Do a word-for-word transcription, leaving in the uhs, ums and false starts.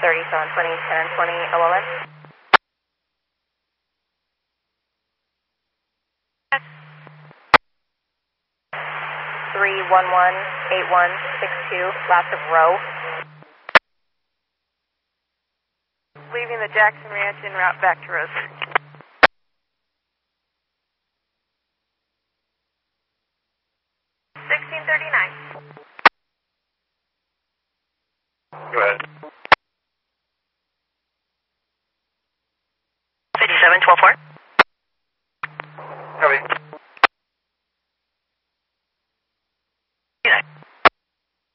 thirty-seven twenty, ten twenty, L L M. three one one eight one six two, last of row. Leaving the Jackson Ranch en route back to Rose. sixteen thirty-nine. Go ahead.